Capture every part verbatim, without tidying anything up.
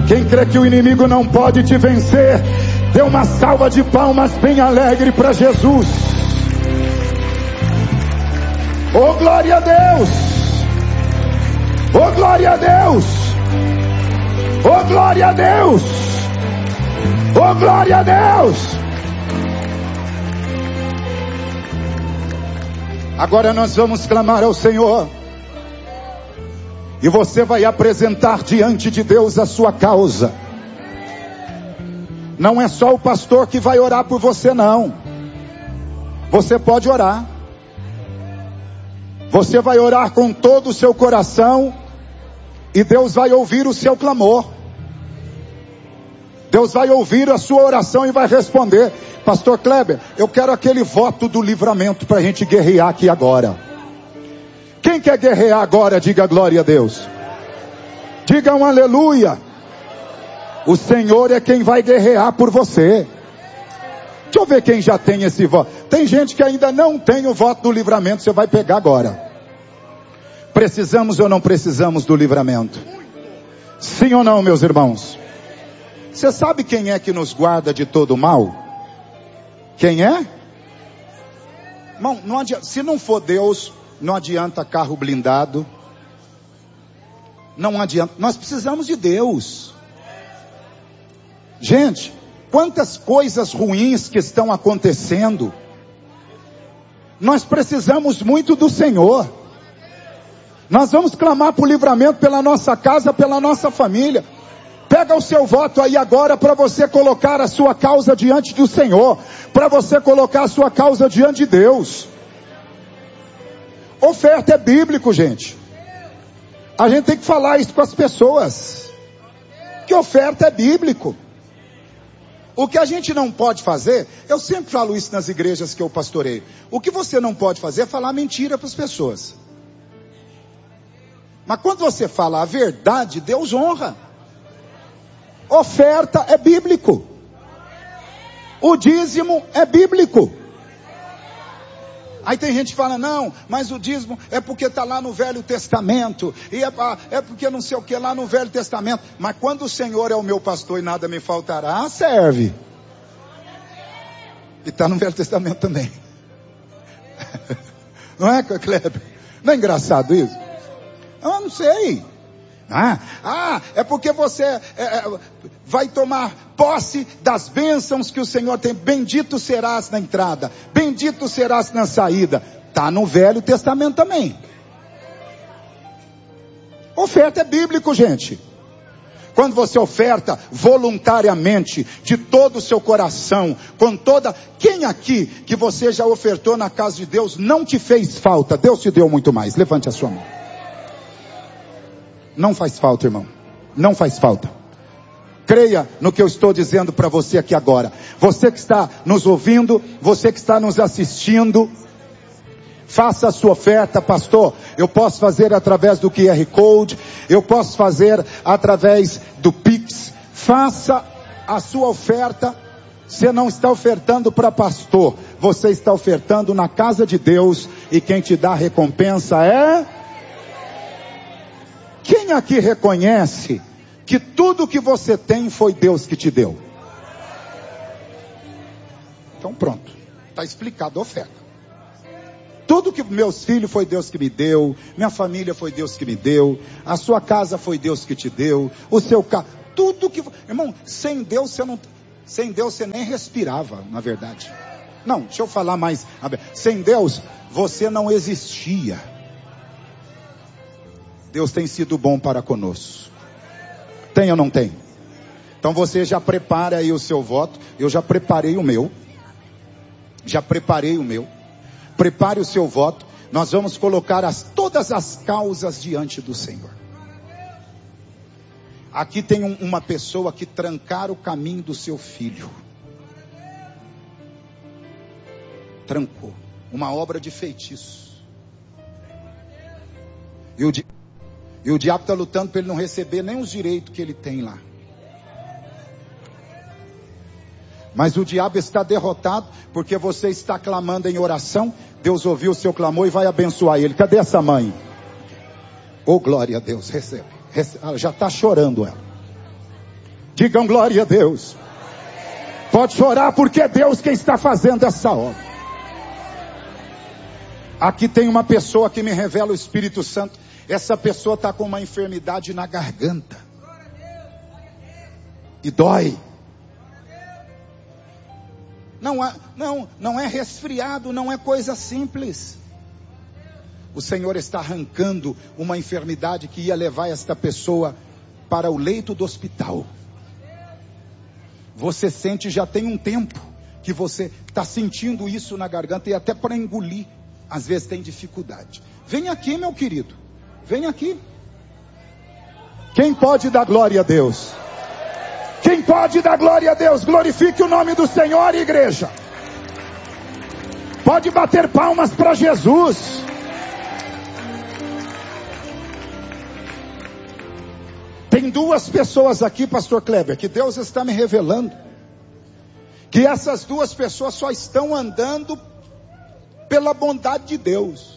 Quem crê que o inimigo não pode te vencer, dê uma salva de palmas bem alegre para Jesus. Oh, glória a Deus! Oh, glória a Deus! Oh, glória a Deus! Oh, glória a Deus! Agora nós vamos clamar ao Senhor. E você vai apresentar diante de Deus a sua causa. Não é só o pastor que vai orar por você, não. Você pode orar. Você vai orar com todo o seu coração. E Deus vai ouvir o seu clamor. Deus vai ouvir a sua oração e vai responder. Pastor Kleber, eu quero aquele voto do livramento para a gente guerrear aqui agora. Quem quer guerrear agora, diga glória a Deus. Diga um aleluia. O Senhor é quem vai guerrear por você. Deixa eu ver quem já tem esse voto. Tem gente que ainda não tem o voto do livramento, você vai pegar agora. Precisamos ou não precisamos do livramento? Sim ou não, meus irmãos? Você sabe quem é que nos guarda de todo mal? Quem é? Irmão, não adianta, se não for Deus, não adianta carro blindado. Não adianta. Nós precisamos de Deus. Gente, quantas coisas ruins que estão acontecendo. Nós precisamos muito do Senhor. Nós vamos clamar por livramento pela nossa casa, pela nossa família. Pega o seu voto aí agora para você colocar a sua causa diante do Senhor. Para você colocar a sua causa diante de Deus. Oferta é bíblico, gente. A gente tem que falar isso com as pessoas. Que oferta é bíblico. O que a gente não pode fazer, eu sempre falo isso nas igrejas que eu pastoreio. O que você não pode fazer é falar mentira para as pessoas. Mas quando você fala a verdade, Deus honra. Oferta é bíblico. O dízimo é bíblico. Aí tem gente que fala, não, mas o dízimo é porque está lá no Velho Testamento. E é, é porque não sei o que lá no Velho Testamento. Mas quando o Senhor é o meu pastor e nada me faltará, serve. E está no Velho Testamento também. Não é, Kleber? Não é engraçado isso? Eu não sei. Ah, ah, é porque você é, é, vai tomar posse das bênçãos que o Senhor tem. Bendito serás na entrada, bendito serás na saída. Está no Velho Testamento também. Oferta é bíblico, gente. Quando você oferta voluntariamente, de todo o seu coração, com toda... Quem aqui que você já ofertou na casa de Deus não te fez falta? Deus te deu muito mais. Levante a sua mão. Não faz falta, irmão. Não faz falta. Creia no que eu estou dizendo para você aqui agora. Você que está nos ouvindo, você que está nos assistindo, faça a sua oferta, pastor. Eu posso fazer através do Q R Code, eu posso fazer através do Pix. Faça a sua oferta. Você não está ofertando para pastor, você está ofertando na casa de Deus, e quem te dá a recompensa é... Quem aqui reconhece que tudo que você tem foi Deus que te deu? Então pronto, está explicado a oferta. Tudo que meus filhos foi Deus que me deu, minha família foi Deus que me deu, a sua casa foi Deus que te deu, o seu carro, tudo que... Irmão, sem Deus você não... Sem Deus você nem respirava, na verdade. Não, deixa eu falar mais. Sem Deus você não existia. Deus tem sido bom para conosco. Tem ou não tem? Então você já prepara aí o seu voto. Eu já preparei o meu. Já preparei o meu. Prepare o seu voto. Nós vamos colocar as, todas as causas diante do Senhor. Aqui tem um, uma pessoa que trancaram o caminho do seu filho. Trancou. Uma obra de feitiço. E o diabo E o diabo está lutando para ele não receber nem os direitos que ele tem lá. Mas o diabo está derrotado, porque você está clamando em oração. Deus ouviu o seu clamor e vai abençoar ele. Cadê essa mãe? Oh, glória a Deus, recebe. recebe. Ela já está chorando ela. Digam glória a Deus. Pode chorar porque é Deus quem está fazendo essa obra. Aqui tem uma pessoa que me revela o Espírito Santo. Essa pessoa está com uma enfermidade na garganta. E dói. Não é, não, não é resfriado, não é coisa simples. O Senhor está arrancando uma enfermidade que ia levar esta pessoa para o leito do hospital. Você sente, já tem um tempo que você está sentindo isso na garganta e até para engolir, às vezes tem dificuldade. Vem aqui, meu querido, vem aqui. Quem pode dar glória a Deus? Quem pode dar glória a Deus? Glorifique o nome do Senhor, igreja. Pode bater palmas para Jesus. Tem duas pessoas aqui, pastor Kleber, que Deus está me revelando, que essas duas pessoas só estão andando pela bondade de Deus,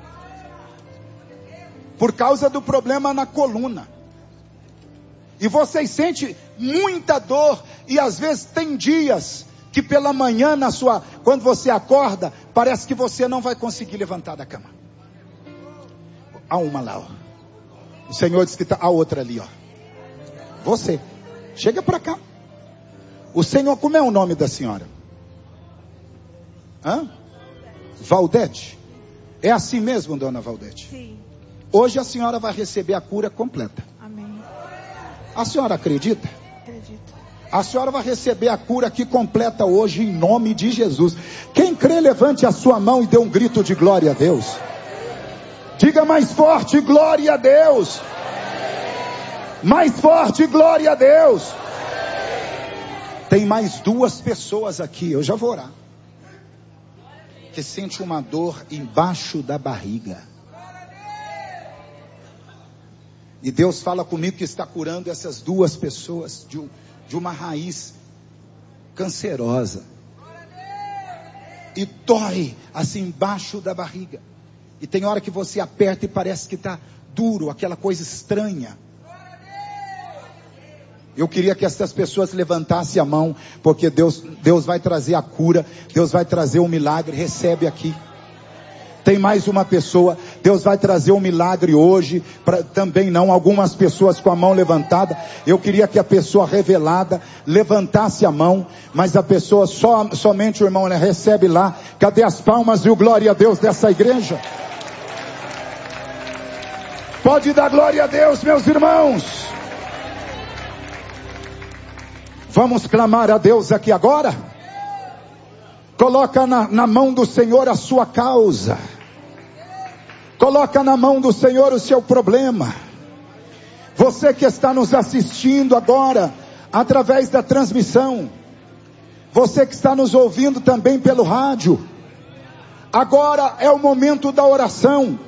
por causa do problema na coluna. E vocês sentem muita dor, e às vezes tem dias que pela manhã, na sua, quando você acorda, parece que você não vai conseguir levantar da cama. Há uma lá, ó. O Senhor disse que está, a outra ali, ó. Você, chega para cá. O Senhor, como é o nome da senhora? Hã? Valdete. É assim mesmo, dona Valdete? Sim. Hoje a senhora vai receber a cura completa. Amém. A senhora acredita? Acredito. A senhora vai receber a cura aqui completa hoje, em nome de Jesus. Quem crê, levante a sua mão e dê um grito de glória a Deus. Diga mais forte, glória a Deus. Mais forte, glória a Deus. Tem mais duas pessoas aqui, eu já vou orar, que sente uma dor embaixo da barriga. E Deus fala comigo que está curando essas duas pessoas de, de uma raiz cancerosa. E dói assim embaixo da barriga. E tem hora que você aperta e parece que está duro, aquela coisa estranha. Eu queria que essas pessoas levantassem a mão, porque Deus, Deus vai trazer a cura, Deus vai trazer um milagre. Recebe aqui. Tem mais uma pessoa, Deus vai trazer um milagre hoje, pra, também não, algumas pessoas com a mão levantada. Eu queria que a pessoa revelada levantasse a mão, mas a pessoa, só, somente o irmão, né, recebe lá. Cadê as palmas e o glória a Deus dessa igreja? Pode dar glória a Deus, meus irmãos. Vamos clamar a Deus aqui agora? Coloca na, na mão do Senhor a sua causa. Coloca na mão do Senhor o seu problema. Você que está nos assistindo agora, através da transmissão. Você que está nos ouvindo também pelo rádio. Agora é o momento da oração.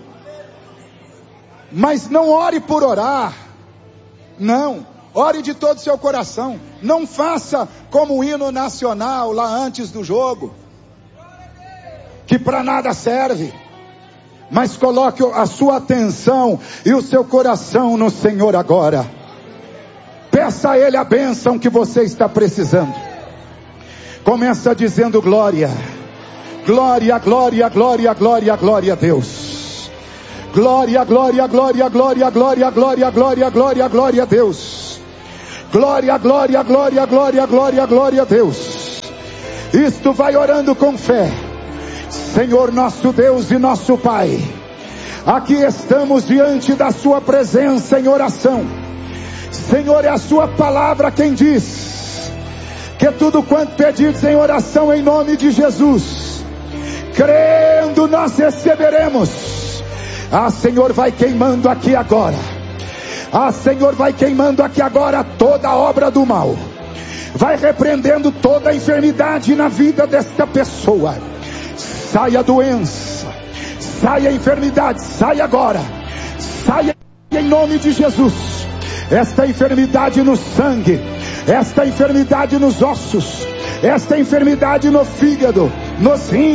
Mas não ore por orar. Não. Ore de todo o seu coração. Não faça como o hino nacional lá antes do jogo, que para nada serve. Mas coloque a sua atenção e o seu coração no Senhor agora. Peça a Ele a bênção que você está precisando. Começa dizendo glória. Glória, glória, glória, glória, glória a Deus. Glória, glória, glória, glória, glória, glória, glória, glória, glória a Deus. Glória, glória, glória, glória, glória, glória a Deus. Isto vai orando com fé. Senhor nosso Deus e nosso Pai, aqui estamos diante da sua presença em oração. Senhor, é a sua palavra quem diz que tudo quanto pedirdes em oração em nome de Jesus, crendo nós receberemos. Ah, Senhor, vai queimando aqui agora. Ah, Senhor, vai queimando aqui agora toda a obra do mal. Vai repreendendo toda a enfermidade na vida desta pessoa. Saia a doença, saia a enfermidade, saia agora. Saia em nome de Jesus. Esta enfermidade no sangue, esta enfermidade nos ossos, esta enfermidade no fígado, nos rins,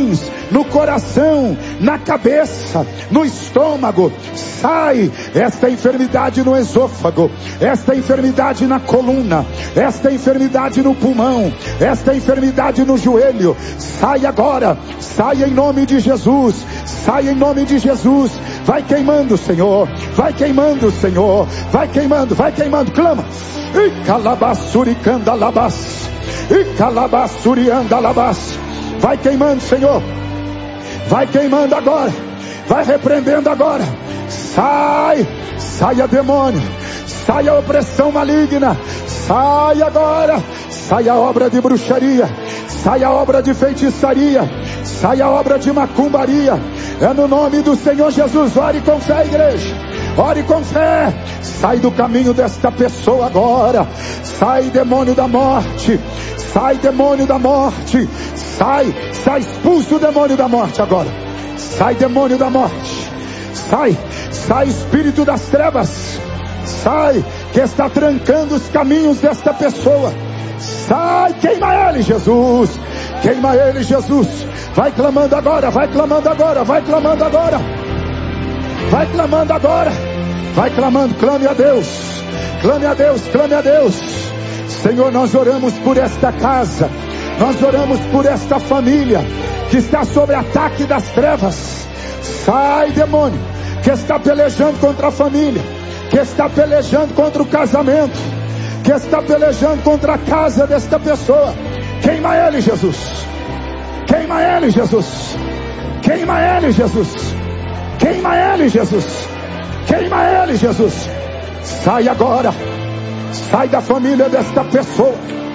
no coração, na cabeça, no estômago. Sai esta enfermidade no esôfago, esta enfermidade na coluna, esta enfermidade no pulmão, esta enfermidade no joelho. Sai agora, sai em nome de Jesus, sai em nome de Jesus. Vai queimando, Senhor, vai queimando, Senhor, vai queimando, vai queimando, clama. E calabaçuricanda labas, e calabaçurianda labas. Vai queimando, Senhor, vai queimando agora, vai repreendendo agora. Sai, saia demônio, sai a opressão maligna, sai agora, sai a obra de bruxaria, sai a obra de feitiçaria, sai a obra de macumbaria. É no nome do Senhor Jesus. Ore com fé, igreja, ore com fé. Sai do caminho desta pessoa agora. Sai, demônio da morte, sai, demônio da morte, sai, sai, expulsa o demônio da morte agora. Sai, demônio da morte, sai, sai, espírito das trevas, sai, que está trancando os caminhos desta pessoa. Sai, queima ele, Jesus, queima ele, Jesus. Vai clamando agora, vai clamando agora, vai clamando agora, vai clamando agora, vai clamando, clame a Deus, clame a Deus, clame a Deus. Senhor, nós oramos por esta casa, nós oramos por esta família que está sob ataque das trevas. Sai, demônio, que está pelejando contra a família, que está pelejando contra o casamento, que está pelejando contra a casa desta pessoa. Queima ele, Jesus, queima ele, Jesus, queima ele, Jesus, queima ele, Jesus, queima ele, Jesus. Sai agora, sai da família desta pessoa,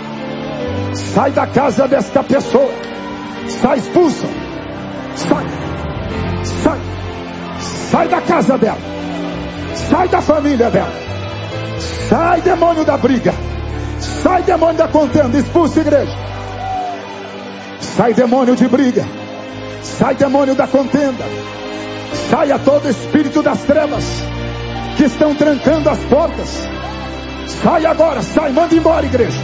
sai da casa desta pessoa, sai, expulsa, sai, sai, sai da casa dela, sai da família dela, sai, demônio da briga, sai, demônio da contenda, expulsa, igreja. Sai, demônio de briga, sai, demônio da contenda, saia todo espírito das trevas que estão trancando as portas. Sai agora, sai, manda embora, igreja.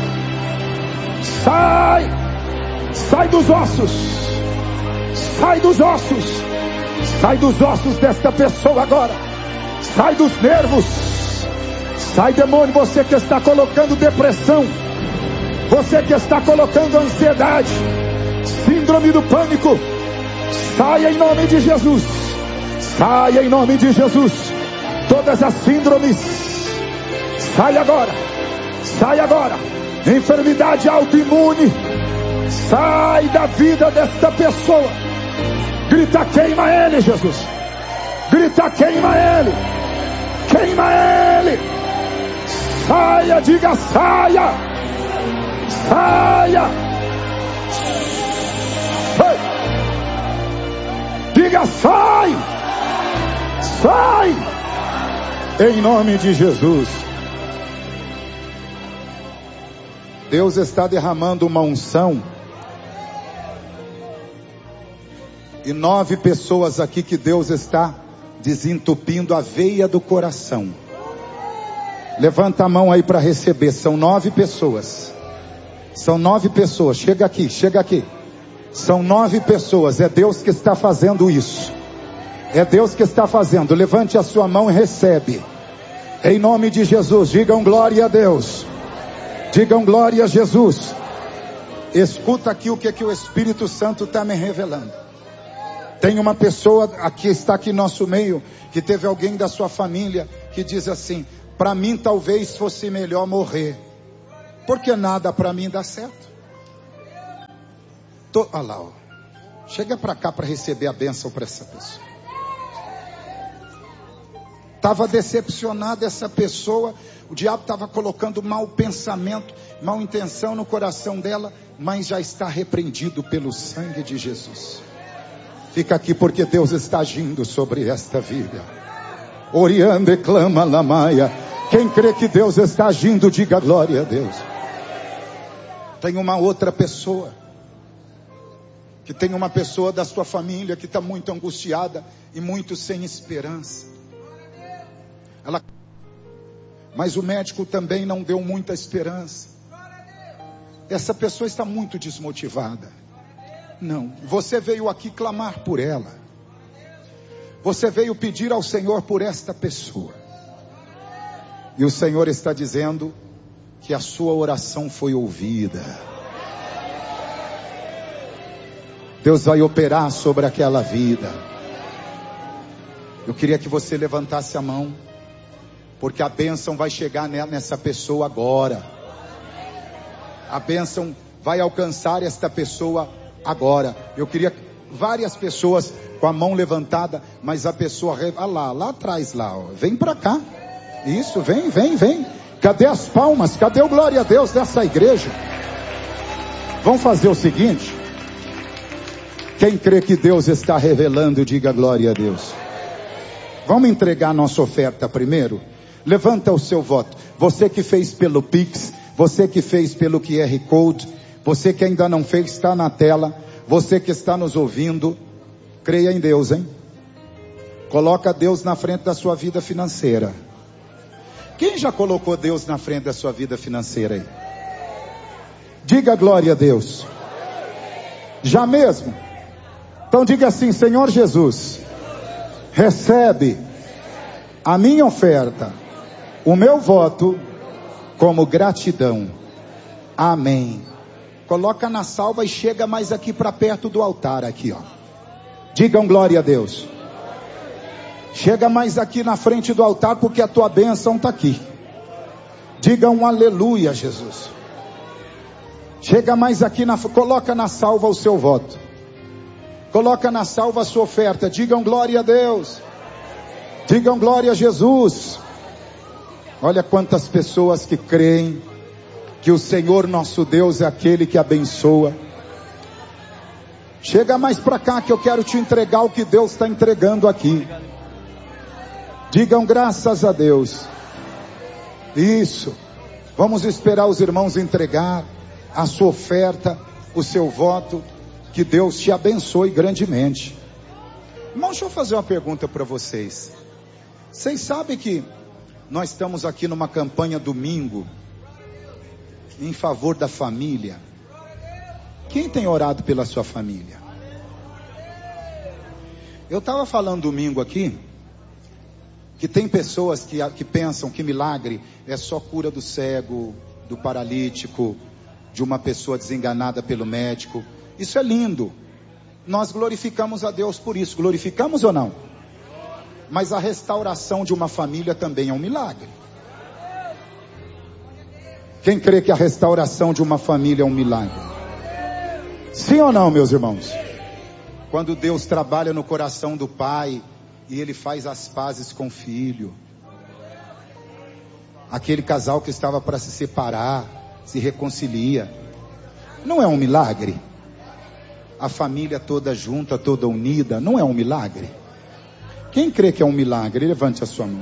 Sai, sai dos ossos, sai dos ossos, sai dos ossos desta pessoa agora. Sai dos nervos, sai, demônio, você que está colocando depressão, você que está colocando ansiedade, síndrome do pânico, saia em nome de Jesus, saia em nome de Jesus. Todas as síndromes, sai agora, sai agora. Enfermidade autoimune, sai da vida desta pessoa. Grita, queima ele, Jesus. Grita, queima ele, queima ele. Saia, diga, saia, saia. Ei. Diga, sai, sai, em nome de Jesus. Deus está derramando uma unção. E nove pessoas aqui que Deus está desentupindo a veia do coração. Levanta a mão aí para receber. São nove pessoas. São nove pessoas. Chega aqui, chega aqui. São nove pessoas. É Deus que está fazendo isso. É Deus que está fazendo. Levante a sua mão e recebe. Em nome de Jesus. Digam glória a Deus. Digam glória a Jesus. Escuta aqui o que, que o Espírito Santo está me revelando. Tem uma pessoa aqui, está aqui no nosso meio, que teve alguém da sua família que diz assim: para mim talvez fosse melhor morrer, porque nada para mim dá certo. Tô, olha lá, ó. Chega para cá para receber a bênção para essa pessoa. Estava decepcionada essa pessoa, o diabo estava colocando mau pensamento, mal intenção no coração dela, mas já está repreendido pelo sangue de Jesus. Fica aqui porque Deus está agindo sobre esta vida. Oriande clama lamaia. Quem crê que Deus está agindo, diga glória a Deus. Tem uma outra pessoa, que tem uma pessoa da sua família que está muito angustiada e muito sem esperança. Ela... Mas o médico também não deu muita esperança. Essa pessoa está muito desmotivada. Não, você veio aqui clamar por ela. Você veio pedir ao Senhor por esta pessoa. E o Senhor está dizendo que a sua oração foi ouvida. Deus vai operar sobre aquela vida. Eu queria que você levantasse a mão, porque a bênção vai chegar nessa pessoa agora. A bênção vai alcançar esta pessoa agora. Eu queria várias pessoas com a mão levantada, mas a pessoa, ah lá, lá atrás lá, ó. Vem para cá. Isso, vem, vem, vem. Cadê as palmas? Cadê o glória a Deus dessa igreja? Vamos fazer o seguinte. Quem crê que Deus está revelando, diga glória a Deus. Vamos entregar nossa oferta primeiro? Levanta o seu voto. Você que fez pelo Pix, você que fez pelo Q R Code, você que ainda não fez, está na tela. Você que está nos ouvindo, creia em Deus, hein? Coloca Deus na frente da sua vida financeira. Quem já colocou Deus na frente da sua vida financeira aí? Diga glória a Deus. Já mesmo? Então diga assim: Senhor Jesus, recebe a minha oferta, o meu voto, como gratidão. Amém. Coloca na salva e chega mais aqui para perto do altar aqui, ó. Digam glória a Deus. Chega mais aqui na frente do altar, porque a tua bênção está aqui. Diga um aleluia, Jesus. Chega mais aqui, na, coloca na salva o seu voto. Coloca na salva a sua oferta. Digam glória a Deus. Digam glória a Jesus. Olha quantas pessoas que creem que o Senhor nosso Deus é aquele que abençoa. Chega mais para cá que eu quero te entregar o que Deus está entregando aqui. Digam graças a Deus. Isso. Vamos esperar os irmãos entregar a sua oferta, o seu voto. Que Deus te abençoe grandemente. Irmão, deixa eu fazer uma pergunta para vocês. Vocês sabem que nós estamos aqui numa campanha domingo em favor da família. Quem tem orado pela sua família? Eu estava falando domingo aqui que tem pessoas que, que pensam que milagre é só cura do cego, do paralítico, de uma pessoa desenganada pelo médico. Isso é lindo. Nós glorificamos a Deus por isso. Glorificamos ou não? Mas a restauração de uma família também é um milagre. Quem crê que a restauração de uma família é um milagre? Sim ou não, meus irmãos? Quando Deus trabalha no coração do pai e ele faz as pazes com o filho. Aquele casal que estava para se separar, se reconcilia. Não é um milagre? A família toda junta, toda unida, não é um milagre? Quem crê que é um milagre, levante a sua mão.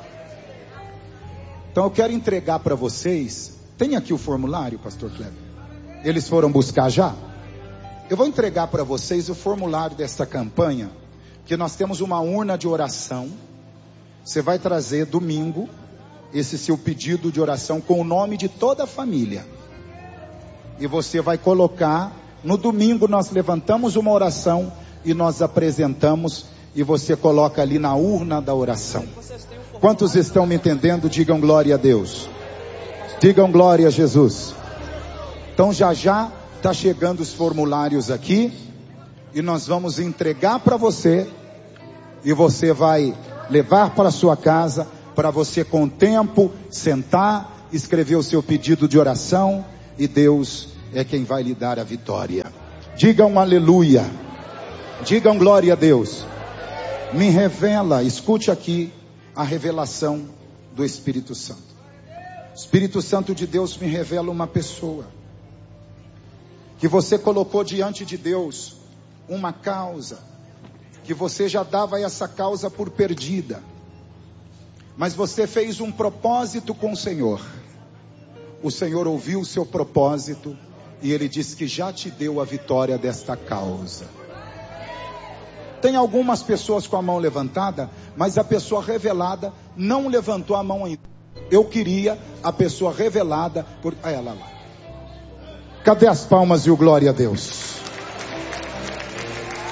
Então eu quero entregar para vocês. Tem aqui o formulário, pastor Kleber? Eles foram buscar já? Eu vou entregar para vocês o formulário desta campanha, que nós temos uma urna de oração. Você vai trazer domingo esse seu pedido de oração com o nome de toda a família. E você vai colocar, no domingo nós levantamos uma oração e nós apresentamos, e você coloca ali na urna da oração. Quantos estão me entendendo? Digam glória a Deus. Digam glória a Jesus. Então já já está chegando os formulários aqui, e nós vamos entregar para você, e você vai levar para sua casa, para você com tempo sentar, escrever o seu pedido de oração, e Deus é quem vai lhe dar a vitória. Digam aleluia. Digam glória a Deus. Me revela, escute aqui a revelação do Espírito Santo. O Espírito Santo de Deus me revela uma pessoa que você colocou diante de Deus, uma causa que você já dava essa causa por perdida, mas você fez um propósito com o Senhor. O Senhor ouviu o seu propósito e Ele disse que já te deu a vitória desta causa. Tem algumas pessoas com a mão levantada, mas a pessoa revelada não levantou a mão ainda. Eu queria a pessoa revelada por... Ah, ela lá. Cadê as palmas e o glória a Deus?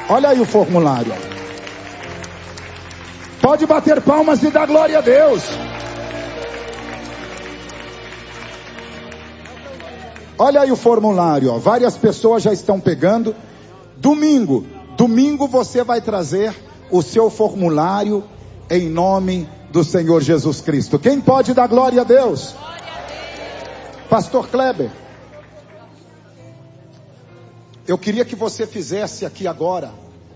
Olha aí o formulário. Pode bater palmas e dar glória a Deus. Olha aí o formulário, ó. Várias pessoas já estão pegando. Domingo, domingo você vai trazer o seu formulário em nome do Senhor Jesus Cristo. Quem pode dar glória a Deus? Pastor Kleber, eu queria que você fizesse aqui agora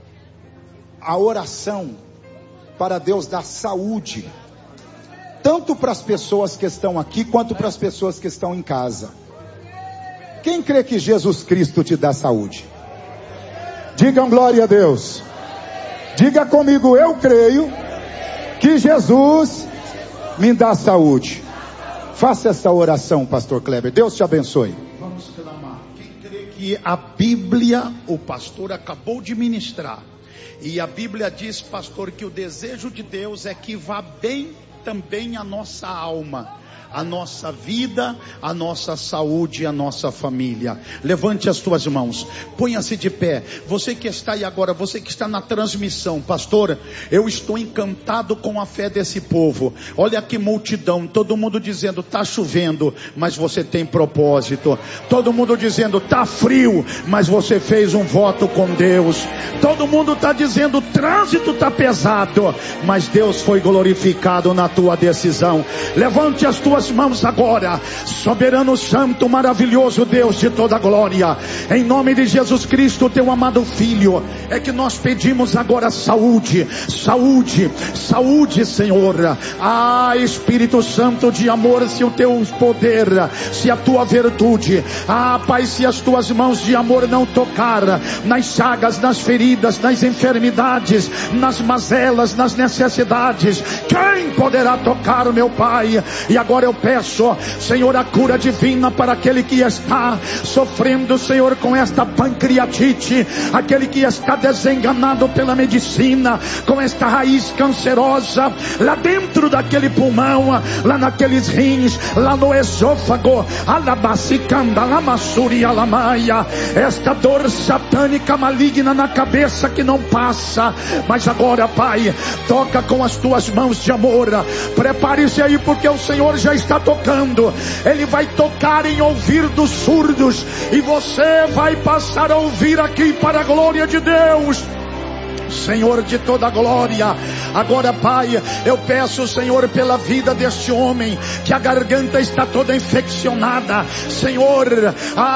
a oração para Deus dar saúde, tanto para as pessoas que estão aqui, quanto para as pessoas que estão em casa. Quem crê que Jesus Cristo te dá saúde? Digam glória a Deus. Diga comigo, eu creio que Jesus me dá saúde. Faça essa oração, pastor Kleber. Deus te abençoe. Vamos clamar. Quem crê que a Bíblia, o pastor acabou de ministrar, e a Bíblia diz, pastor, que o desejo de Deus é que vá bem também a nossa alma, a nossa vida, a nossa saúde, a nossa família. Levante as tuas mãos, ponha-se de pé. Você que está aí agora, você que está na transmissão, pastor, eu estou encantado com a fé desse povo. Olha que multidão, todo mundo dizendo, está chovendo, mas você tem propósito. Todo mundo dizendo, está frio, mas você fez um voto com Deus. Todo mundo está dizendo, o trânsito está pesado, mas Deus foi glorificado na tua decisão. Levante as tuas mãos agora, soberano santo, maravilhoso Deus de toda glória, em nome de Jesus Cristo, teu amado Filho, é que nós pedimos agora saúde, saúde, saúde, Senhor. Ah, Espírito Santo de amor, se o teu poder, se a tua virtude, ah, Pai, se as tuas mãos de amor não tocar nas chagas, nas feridas, nas enfermidades, nas mazelas, nas necessidades, quem poderá tocar, meu Pai? E agora eu peço, Senhor, a cura divina para aquele que está sofrendo, Senhor, com esta pancreatite, aquele que está desenganado pela medicina, com esta raiz cancerosa, lá dentro daquele pulmão, lá naqueles rins, lá no esôfago, alabacicanda, lamassuri, alamaia, esta dor satânica maligna na cabeça que não passa, mas agora, Pai, toca com as tuas mãos de amor, prepare-se aí, porque o Senhor já está tocando. Ele vai tocar em ouvidos surdos, e você vai passar a ouvir aqui para a glória de Deus. Senhor de toda glória, agora, Pai, eu peço, Senhor, pela vida deste homem, que a garganta está toda infeccionada, Senhor, ah,